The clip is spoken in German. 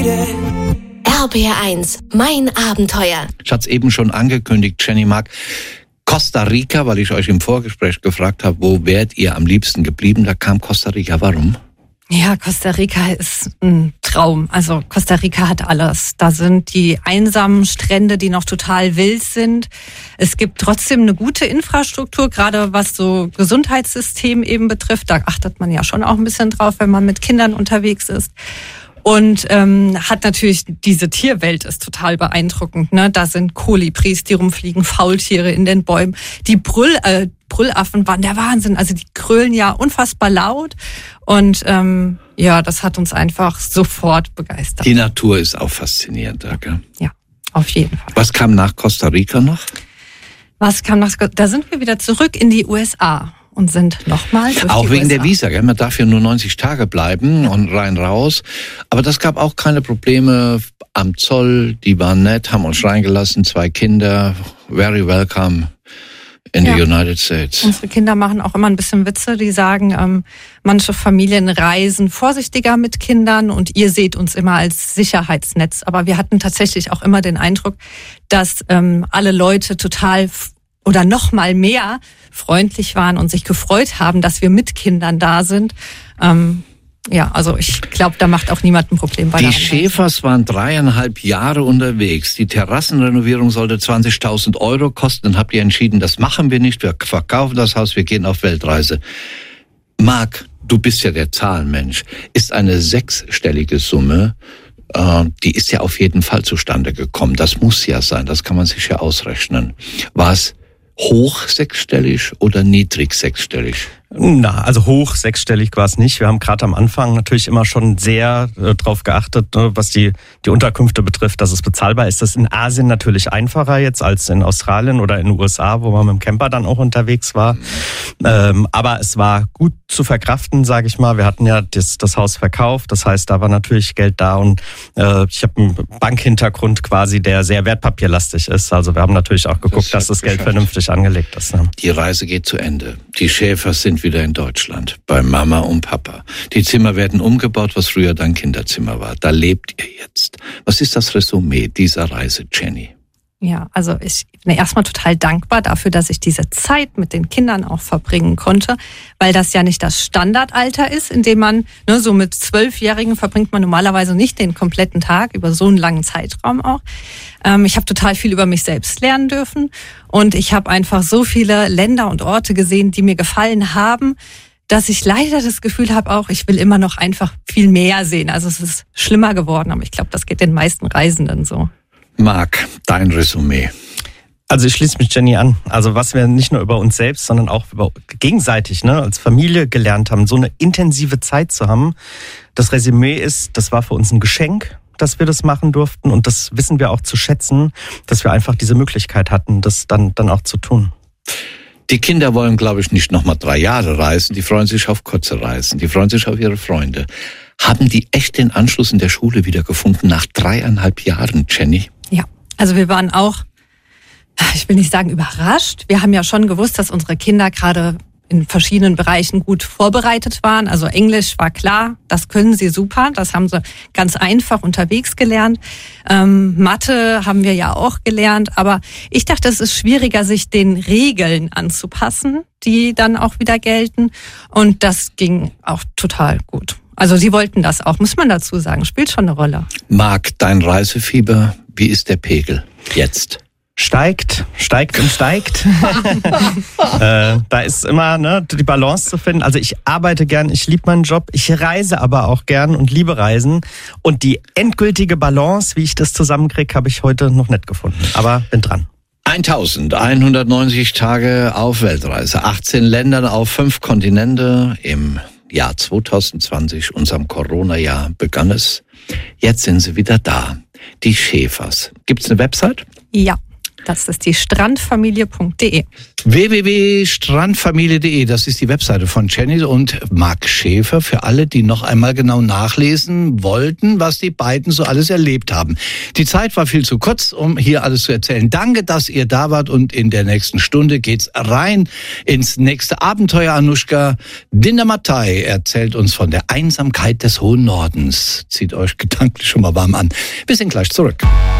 RBR1, mein Abenteuer. Ich hatte es eben schon angekündigt, Jenny Mark. Costa Rica, weil ich euch im Vorgespräch gefragt habe, wo wärt ihr am liebsten geblieben? Da kam Costa Rica. Warum? Ja, Costa Rica ist ein Traum. Also Costa Rica hat alles. Da sind die einsamen Strände, die noch total wild sind. Es gibt trotzdem eine gute Infrastruktur, gerade was so Gesundheitssystem eben betrifft. Da achtet man ja schon auch ein bisschen drauf, wenn man mit Kindern unterwegs ist. Und hat natürlich, diese Tierwelt ist total beeindruckend. Ne? Da sind Kolibris, die rumfliegen, Faultiere in den Bäumen. Die Brüllaffen waren der Wahnsinn. Also die krölen ja unfassbar laut. Und ja, das hat uns einfach sofort begeistert. Die Natur ist auch faszinierend, gell? Ja, auf jeden Fall. Was kam nach Costa Rica noch? Da sind wir wieder zurück in die USA. Und sind nochmal durch auch die wegen USA. der Visa, gell? Man darf ja nur 90 Tage bleiben und rein raus. Aber das gab auch keine Probleme am Zoll. Die waren nett, haben uns reingelassen, 2 Kinder. Very welcome in the United States. Unsere Kinder machen auch immer ein bisschen Witze. Die sagen, manche Familien reisen vorsichtiger mit Kindern und ihr seht uns immer als Sicherheitsnetz. Aber wir hatten tatsächlich auch immer den Eindruck, dass alle Leute total oder noch mal mehr freundlich waren und sich gefreut haben, dass wir mit Kindern da sind. Ja, also ich glaube, da macht auch niemand ein Problem bei der Anreise. Die Schäfers waren 3,5 Jahre unterwegs. Die Terrassenrenovierung sollte 20.000 Euro kosten. Dann habt ihr entschieden, das machen wir nicht. Wir verkaufen das Haus, wir gehen auf Weltreise. Marc, du bist ja der Zahlenmensch. Ist eine 6-stellige Summe, die ist ja auf jeden Fall zustande gekommen. Das muss ja sein, das kann man sich ja ausrechnen. War es hoch 6-stellig oder niedrig 6-stellig? Na, also hoch 6-stellig war es nicht. Wir haben gerade am Anfang natürlich immer schon sehr drauf geachtet, was die Unterkünfte betrifft, dass es bezahlbar ist. Das ist in Asien natürlich einfacher jetzt als in Australien oder in den USA, wo man mit dem Camper dann auch unterwegs war. Aber es war gut zu verkraften, sage ich mal. Wir hatten ja das Haus verkauft, das heißt, da war natürlich Geld da und ich habe einen Bankhintergrund quasi, der sehr wertpapierlastig ist. Also wir haben natürlich auch geguckt, dass das Geld vernünftig angelegt ist. Ne? Die Reise geht zu Ende. Die Schäfers sind wieder in Deutschland, bei Mama und Papa. Die Zimmer werden umgebaut, was früher dein Kinderzimmer war. Da lebt ihr jetzt. Was ist das Resümee dieser Reise, Jenny? Ja, also ich bin erstmal total dankbar dafür, dass ich diese Zeit mit den Kindern auch verbringen konnte, weil das ja nicht das Standardalter ist, in dem man, so mit 12-Jährigen verbringt man normalerweise nicht den kompletten Tag, über so einen langen Zeitraum auch. Ich habe total viel über mich selbst lernen dürfen und ich habe einfach so viele Länder und Orte gesehen, die mir gefallen haben, dass ich leider das Gefühl habe auch, ich will immer noch einfach viel mehr sehen. Also es ist schlimmer geworden, aber ich glaube, das geht den meisten Reisenden so. Marc, dein Resümee. Also ich schließe mich Jenny an. Also was wir nicht nur über uns selbst, sondern auch über gegenseitig als Familie gelernt haben, so eine intensive Zeit zu haben. Das Resümee ist, das war für uns ein Geschenk, dass wir das machen durften und das wissen wir auch zu schätzen, dass wir einfach diese Möglichkeit hatten, das dann auch zu tun. Die Kinder wollen, glaube ich, nicht nochmal 3 Jahre reisen. Die freuen sich auf kurze Reisen. Die freuen sich auf ihre Freunde. Haben die echt den Anschluss in der Schule wiedergefunden nach 3,5 Jahren, Jenny? Ja, also wir waren auch, ich will nicht sagen überrascht. Wir haben ja schon gewusst, dass unsere Kinder gerade in verschiedenen Bereichen gut vorbereitet waren. Also Englisch war klar, das können sie super. Das haben sie ganz einfach unterwegs gelernt. Mathe haben wir ja auch gelernt. Aber ich dachte, es ist schwieriger, sich den Regeln anzupassen, die dann auch wieder gelten. Und das ging auch total gut. Also sie wollten das auch, muss man dazu sagen. Spielt schon eine Rolle. Marc, dein Reisefieber, wie ist der Pegel jetzt? Steigt. Da ist immer die Balance zu finden. Also ich arbeite gern, ich liebe meinen Job, ich reise aber auch gern und liebe Reisen. Und die endgültige Balance, wie ich das zusammenkriege, habe ich heute noch nicht gefunden. Aber bin dran. 1190 Tage auf Weltreise, 18 Ländern auf 5 Kontinente. Im Jahr 2020, unserem Corona-Jahr, begann es. Jetzt sind sie wieder da. Die Schäfers. Gibt's eine Website? Ja. Das ist die strandfamilie.de. www.strandfamilie.de, das ist die Webseite von Jenny und Marc Schäfer. Für alle, die noch einmal genau nachlesen wollten, was die beiden so alles erlebt haben. Die Zeit war viel zu kurz, um hier alles zu erzählen. Danke, dass ihr da wart, und in der nächsten Stunde geht's rein ins nächste Abenteuer. Anushka Dindamatay erzählt uns von der Einsamkeit des hohen Nordens. Zieht euch gedanklich schon mal warm an. Wir sind gleich zurück.